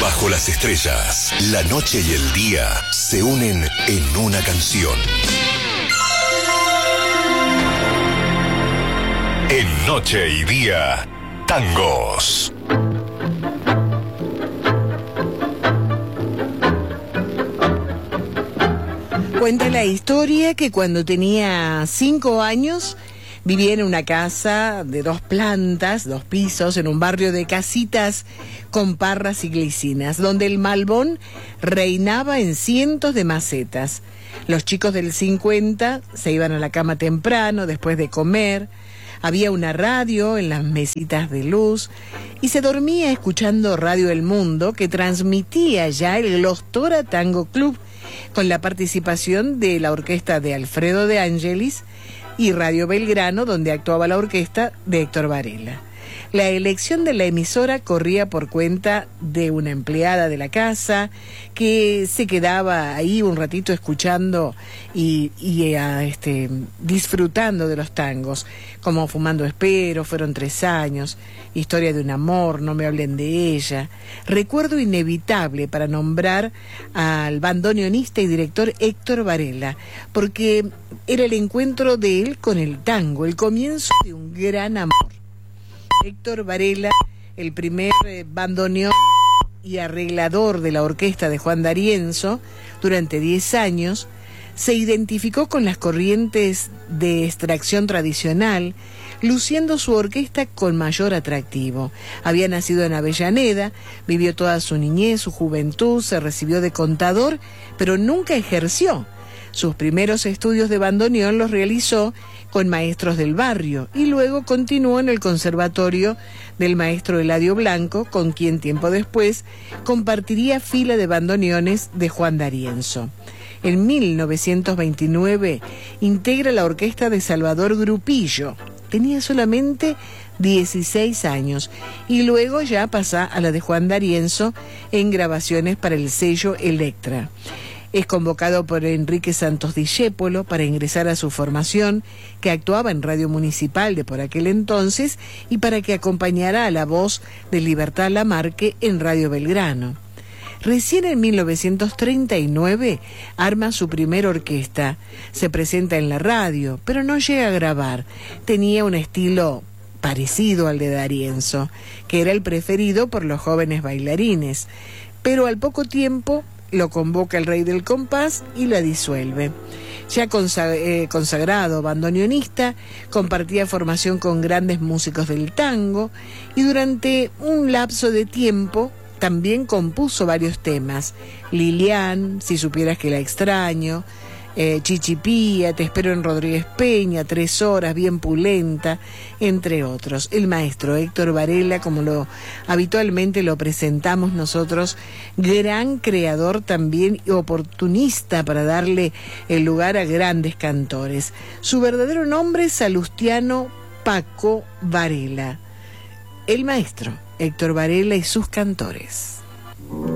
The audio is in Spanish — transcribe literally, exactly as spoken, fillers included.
Bajo las estrellas, la noche y el día se unen en una canción. En Noche y Día, tangos. Cuenta la historia que cuando tenía cinco años vivía en una casa de dos plantas, dos pisos, en un barrio de casitas con parras y glicinas, donde el malbón reinaba en cientos de macetas. Los chicos del cincuenta se iban a la cama temprano, después de comer. Había una radio en las mesitas de luz y se dormía escuchando Radio El Mundo, que transmitía ya el Glostora Tango Club, con la participación de la orquesta de Alfredo de Angelis, y Radio Belgrano, donde actuaba la orquesta de Héctor Varela. La elección de la emisora corría por cuenta de una empleada de la casa que se quedaba ahí un ratito escuchando y, y a, este, disfrutando de los tangos, como Fumando Espero, Fueron tres años, Historia de un amor, No me hablen de ella. Recuerdo inevitable para nombrar al bandoneonista y director Héctor Varela, porque era el encuentro de él con el tango, el comienzo de un gran amor. Héctor Varela, el primer eh, bandoneón y arreglador de la orquesta de Juan D'Arienzo durante diez años, se identificó con las corrientes de extracción tradicional, luciendo su orquesta con mayor atractivo. Había nacido en Avellaneda, vivió toda su niñez, su juventud, se recibió de contador, pero nunca ejerció. Sus primeros estudios de bandoneón los realizó con maestros del barrio y luego continuó en el conservatorio del maestro Eladio Blanco, con quien tiempo después compartiría fila de bandoneones de Juan D'Arienzo. En mil novecientos veintinueve integra la orquesta de Salvador Grupillo. Tenía solamente dieciséis años y luego ya pasa a la de Juan D'Arienzo en grabaciones para el sello Electra. Es convocado por Enrique Santos Discépolo para ingresar a su formación, que actuaba en Radio Municipal de por aquel entonces, y para que acompañara a la voz de Libertad Lamarque en Radio Belgrano. Recién en mil novecientos treinta y nueve arma su primer orquesta. Se presenta en la radio, pero no llega a grabar. Tenía un estilo parecido al de D'Arienzo, que era el preferido por los jóvenes bailarines, pero al poco tiempo lo convoca el Rey del Compás y la disuelve. Ya consag- eh, consagrado bandoneonista, compartía formación con grandes músicos del tango y durante un lapso de tiempo también compuso varios temas: Lilian, Si supieras que la extraño, eh, Chichipía, Te espero en Rodríguez Peña, Tres horas, Bien pulenta, entre otros. El maestro Héctor Varela, como lo habitualmente lo presentamos nosotros, gran creador también y oportunista para darle el lugar a grandes cantores. Su verdadero nombre es Salustiano Paco Varela. El maestro Héctor Varela y sus cantores.